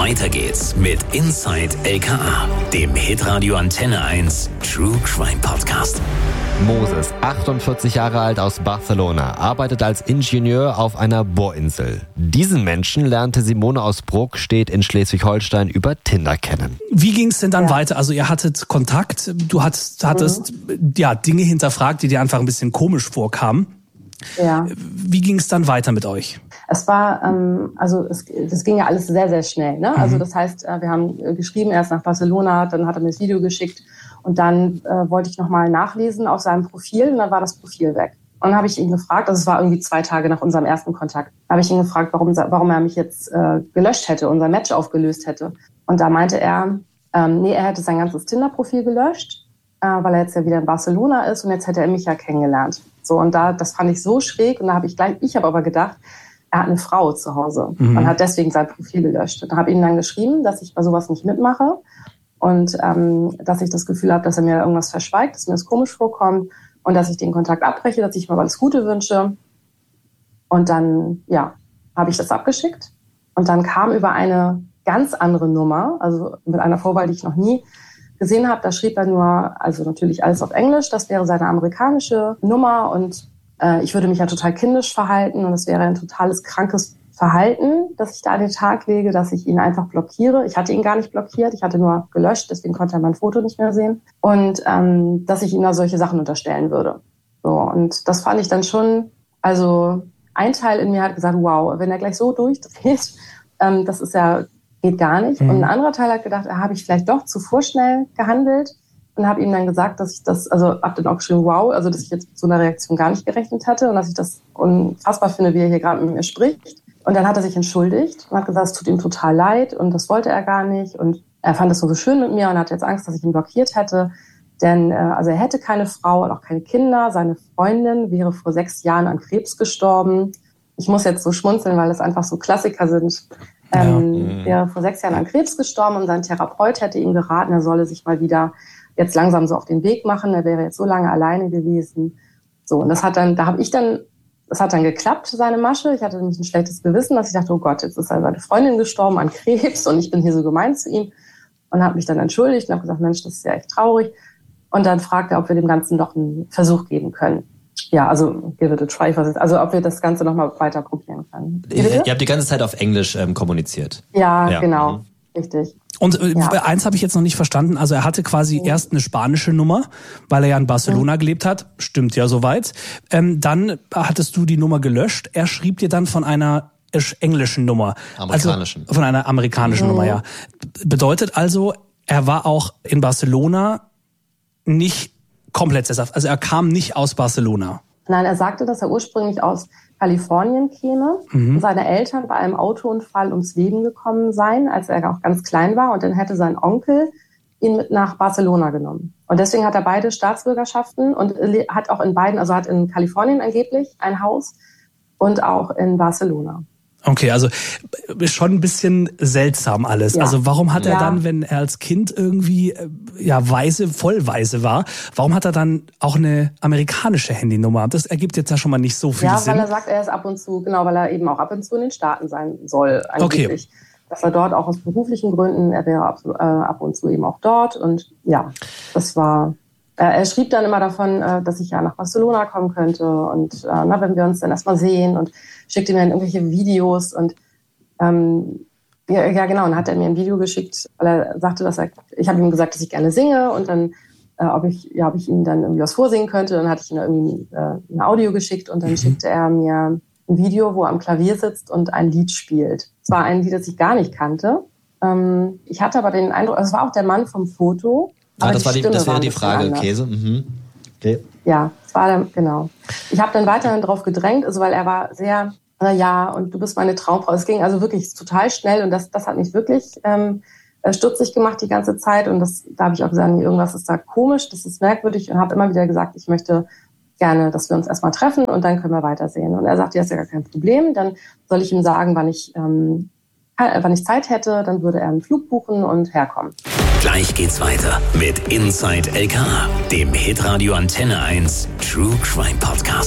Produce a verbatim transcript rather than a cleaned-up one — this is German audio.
Weiter geht's mit Inside L K A, dem Hitradio Antenne eins True Crime Podcast. Moses, achtundvierzig Jahre alt aus Barcelona, arbeitet als Ingenieur auf einer Bohrinsel. Diesen Menschen lernte Simone aus Brokstedt in Schleswig-Holstein über Tinder kennen. Wie ging es denn dann ja. weiter? Also ihr hattet Kontakt, du hattest, hattest mhm. ja, Dinge hinterfragt, die dir einfach ein bisschen komisch vorkamen. Ja. Wie ging es dann weiter mit euch? Es war, ähm, also es, das ging ja alles sehr, sehr schnell. Ne? Mhm. Also das heißt, wir haben geschrieben, erst nach Barcelona, dann hat er mir das Video geschickt und dann äh, wollte ich nochmal nachlesen auf seinem Profil und dann war das Profil weg. Und dann habe ich ihn gefragt, also es war irgendwie zwei Tage nach unserem ersten Kontakt, habe ich ihn gefragt, warum, warum er mich jetzt äh, gelöscht hätte, unser Match aufgelöst hätte. Und da meinte er, ähm, nee, er hätte sein ganzes Tinder-Profil gelöscht, äh, weil er jetzt ja wieder in Barcelona ist und jetzt hätte er mich ja kennengelernt. So, und da, das fand ich so schräg und da habe ich gleich, ich habe aber gedacht, er hat eine Frau zu Hause mhm. und hat deswegen sein Profil gelöscht. Und habe ihm dann geschrieben, dass ich bei sowas nicht mitmache und ähm, dass ich das Gefühl habe, dass er mir irgendwas verschweigt, dass mir das komisch vorkommt und dass ich den Kontakt abbreche, dass ich mir alles Gute wünsche. Und dann, ja, habe ich das abgeschickt und dann kam über eine ganz andere Nummer, also mit einer Vorwahl, die ich noch nie gesehen habe, da schrieb er nur, also natürlich alles auf Englisch, das wäre seine amerikanische Nummer und äh, ich würde mich ja total kindisch verhalten und es wäre ein totales krankes Verhalten, das ich da an den Tag lege, dass ich ihn einfach blockiere. Ich hatte ihn gar nicht blockiert, ich hatte nur gelöscht, deswegen konnte er mein Foto nicht mehr sehen und ähm, dass ich ihm da solche Sachen unterstellen würde. So, und das fand ich dann schon, also ein Teil in mir hat gesagt, wow, wenn er gleich so durchdreht, ähm, das ist ja geht gar nicht. Mhm. Und ein anderer Teil hat gedacht, habe ich vielleicht doch zu vorschnell gehandelt und habe ihm dann gesagt, dass ich das, also hab dann auch geschrieben, wow, also dass ich jetzt mit so einer Reaktion gar nicht gerechnet hatte und dass ich das unfassbar finde, wie er hier gerade mit mir spricht. Und dann hat er sich entschuldigt und hat gesagt, es tut ihm total leid und das wollte er gar nicht und er fand es so schön mit mir und hat jetzt Angst, dass ich ihn blockiert hätte. Denn äh, also er hätte keine Frau und auch keine Kinder. Seine Freundin wäre vor sechs Jahren an Krebs gestorben. Ich muss jetzt so schmunzeln, weil das einfach so Klassiker sind. Ähm, ja. wäre vor sechs Jahren an Krebs gestorben und sein Therapeut hätte ihm geraten, er solle sich mal wieder jetzt langsam so auf den Weg machen. Er wäre jetzt so lange alleine gewesen. So, und das hat dann, da habe ich dann, das hat dann geklappt, seine Masche. Ich hatte nämlich ein schlechtes Gewissen, dass ich dachte, oh Gott, jetzt ist seine Freundin gestorben an Krebs und ich bin hier so gemein zu ihm und habe mich dann entschuldigt und habe gesagt, Mensch, das ist ja echt traurig. Und dann fragte er, ob wir dem Ganzen noch einen Versuch geben können. Ja, also give it a try. Also ob wir das Ganze nochmal weiter probieren können. Ihr, ihr habt die ganze Zeit auf Englisch ähm, kommuniziert. Ja, ja. genau. Mhm. Richtig. Und äh, ja. eins habe ich jetzt noch nicht verstanden. Also er hatte quasi mhm. erst eine spanische Nummer, weil er ja in Barcelona mhm. gelebt hat. Stimmt ja soweit. Ähm, dann hattest du die Nummer gelöscht. Er schrieb dir dann von einer englischen Nummer. Amerikanischen. Also von einer amerikanischen mhm. Nummer, ja. Bedeutet also, er war auch in Barcelona nicht komplett sesshaft. Also er kam nicht aus Barcelona. Nein, er sagte, dass er ursprünglich aus Kalifornien käme. Mhm. Seine Eltern bei einem Autounfall ums Leben gekommen seien, als er auch ganz klein war. Und dann hätte sein Onkel ihn mit nach Barcelona genommen. Und deswegen hat er beide Staatsbürgerschaften und hat auch in beiden, also hat in Kalifornien angeblich ein Haus und auch in Barcelona. Okay, also schon ein bisschen seltsam alles. Ja. Also warum hat er ja. dann, wenn er als Kind irgendwie ja weise, voll weise war, warum hat er dann auch eine amerikanische Handynummer? Das ergibt jetzt ja schon mal nicht so viel ja, Sinn. Ja, weil er sagt, er ist ab und zu, genau, weil er eben auch ab und zu in den Staaten sein soll angeblich. Okay. Dass er dort auch aus beruflichen Gründen, er wäre ab, äh, ab und zu eben auch dort. Und ja, das war... Er schrieb dann immer davon, dass ich ja nach Barcelona kommen könnte und na, wenn wir uns dann erstmal sehen und schickte mir dann irgendwelche Videos und ähm, ja, ja genau, und hat er mir ein Video geschickt, weil er sagte, dass er, ich habe ihm gesagt, dass ich gerne singe und dann, äh, ob ich, ja, ob ich ihm dann irgendwie was vorsingen könnte, dann hatte ich ihm irgendwie äh, ein Audio geschickt und dann mhm. schickte er mir ein Video, wo er am Klavier sitzt und ein Lied spielt. Es war ein Lied, das ich gar nicht kannte. Ähm, ich hatte aber den Eindruck, also es war auch der Mann vom Foto. Ah, das, war die, das wäre die Frage, Käse. Mhm. Okay. Ja, das war dann, genau. Ich habe dann weiterhin drauf gedrängt, also weil er war sehr, na ja, und du bist meine Traumfrau. Es ging also wirklich total schnell und das, das hat mich wirklich ähm, stutzig gemacht die ganze Zeit und das, da habe ich auch gesagt, nee, irgendwas ist da komisch, das ist merkwürdig und habe immer wieder gesagt, ich möchte gerne, dass wir uns erstmal treffen und dann können wir weitersehen. Und er sagte, ja, ist ja gar kein Problem, dann soll ich ihm sagen, wann ich, ähm, wann ich Zeit hätte, dann würde er einen Flug buchen und herkommen. Gleich geht's weiter mit Inside L K A, dem Hitradio Antenne eins True Crime Podcast.